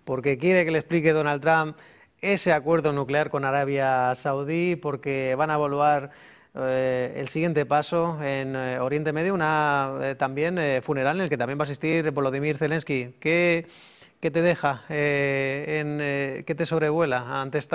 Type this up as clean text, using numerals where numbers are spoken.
porque quiere que le explique Donald Trump ese acuerdo nuclear con Arabia Saudí, porque van a evaluar el siguiente paso en Oriente Medio, una también funeral en el que también va a asistir Volodymyr Zelensky. ¿Qué te deja, qué te sobrevuela ante esta